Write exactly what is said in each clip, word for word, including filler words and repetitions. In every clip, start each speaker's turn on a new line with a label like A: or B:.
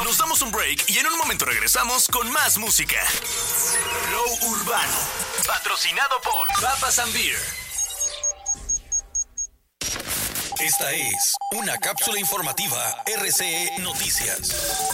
A: Nos damos un break y en un momento regresamos con más música. Flow Urbano, patrocinado por Papas and Beer. Esta es una cápsula informativa R C E Noticias.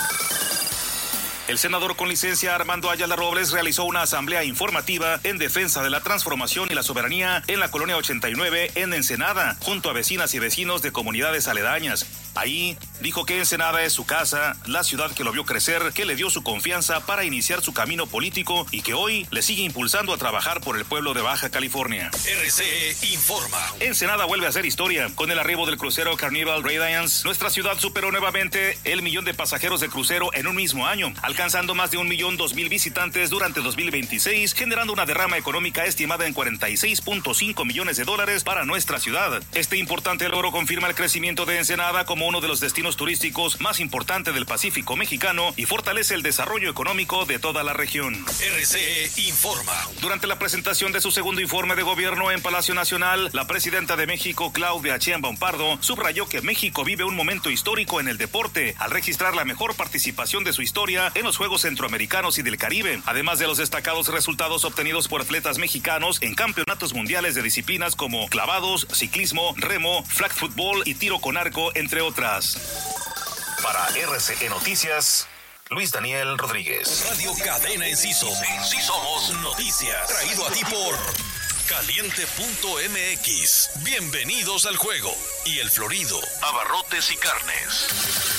B: El senador con licencia Armando Ayala Robles realizó una asamblea informativa en defensa de la transformación y la soberanía en la colonia ochenta y nueve en Ensenada, junto a vecinas y vecinos de comunidades aledañas. Ahí dijo que Ensenada es su casa, la ciudad que lo vio crecer, que le dio su confianza para iniciar su camino político y que hoy le sigue impulsando a trabajar por el pueblo de Baja California.
A: R C E informa.
B: Ensenada vuelve a hacer historia. Con el arribo del crucero Carnival Radiance, nuestra ciudad superó nuevamente el millón de pasajeros de crucero en un mismo año, alcanzando más de un millón dos mil visitantes durante dos mil veintiséis, generando una derrama económica estimada en cuarenta y seis punto cinco millones de dólares para nuestra ciudad. Este importante logro confirma el crecimiento de Ensenada como uno de los destinos turísticos más importantes del Pacífico mexicano y fortalece el desarrollo económico de toda la región.
A: R C E informa.
B: Durante la presentación de su segundo informe de gobierno en Palacio Nacional, la presidenta de México, Claudia Sheinbaum Pardo, subrayó que México vive un momento histórico en el deporte al registrar la mejor participación de su historia en los Juegos Centroamericanos y del Caribe, además de los destacados resultados obtenidos por atletas mexicanos en campeonatos mundiales de disciplinas como clavados, ciclismo, remo, flag football y tiro con arco, entre otras.
A: Para R C E Noticias, Luis Daniel Rodríguez. Radio Cadena Enciso. En sí somos noticias. Traído a ti por Caliente punto M X. Bienvenidos al juego. Y El Florido. Abarrotes y carnes.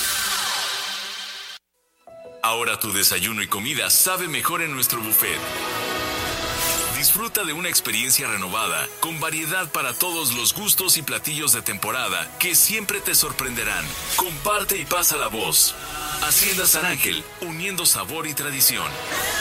A: Ahora tu desayuno y comida sabe mejor en nuestro buffet. Disfruta de una experiencia renovada, con variedad para todos los gustos y platillos de temporada que siempre te sorprenderán. Comparte y pasa la voz. Hacienda San Ángel, uniendo sabor y tradición.